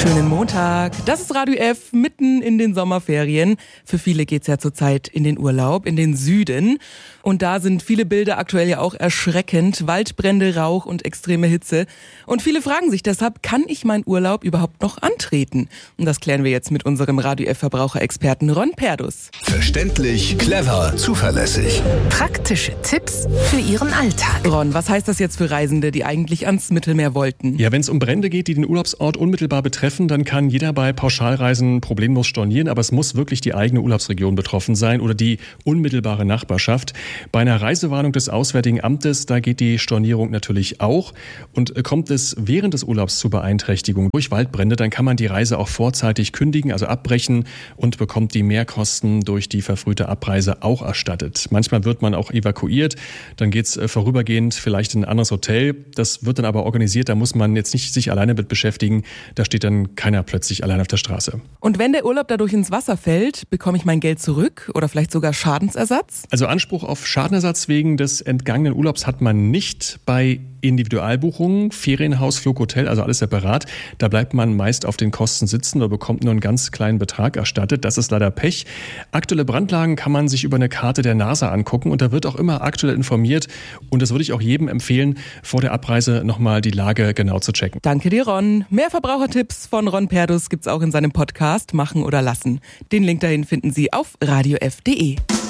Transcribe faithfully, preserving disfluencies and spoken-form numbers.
Schönen Montag. Das ist Radio F mitten in den Sommerferien. Für viele geht's ja zurzeit in den Urlaub, in den Süden. Und da sind viele Bilder aktuell ja auch erschreckend. Waldbrände, Rauch und extreme Hitze. Und viele fragen sich deshalb, kann ich meinen Urlaub überhaupt noch antreten? Und das klären wir jetzt mit unserem Radio F-Verbraucherexperten Ron Perdus. Verständlich, clever, zuverlässig. Praktische Tipps für Ihren Alltag. Ron, was heißt das jetzt für Reisende, die eigentlich ans Mittelmeer wollten? Ja, wenn es um Brände geht, die den Urlaubsort unmittelbar betreffen, dann kann jeder bei Pauschalreisen problemlos stornieren, aber es muss wirklich die eigene Urlaubsregion betroffen sein oder die unmittelbare Nachbarschaft. Bei einer Reisewarnung des Auswärtigen Amtes, da geht die Stornierung natürlich auch. Und kommt es während des Urlaubs zu Beeinträchtigungen durch Waldbrände, dann kann man die Reise auch vorzeitig kündigen, also abbrechen und bekommt die Mehrkosten durch die verfrühte Abreise auch erstattet. Manchmal wird man auch evakuiert, dann geht's vorübergehend vielleicht in ein anderes Hotel. Das wird dann aber organisiert, da muss man jetzt nicht sich alleine mit beschäftigen. Da steht dann keiner plötzlich allein auf der Straße. Und wenn der Urlaub dadurch ins Wasser fällt, bekomme ich mein Geld zurück oder vielleicht sogar Schadensersatz? Also Anspruch auf Schadenersatz wegen des entgangenen Urlaubs hat man nicht bei Individualbuchungen, Ferienhaus, Flug, Hotel, also alles separat. Da bleibt man meist auf den Kosten sitzen oder bekommt nur einen ganz kleinen Betrag erstattet. Das ist leider Pech. Aktuelle Brandlagen kann man sich über eine Karte der NASA angucken und da wird auch immer aktuell informiert. Und das würde ich auch jedem empfehlen, vor der Abreise nochmal die Lage genau zu checken. Danke dir, Ron. Mehr Verbrauchertipps von Ron Perdus gibt's auch in seinem Podcast Machen oder Lassen. Den Link dahin finden Sie auf radio f punkt de.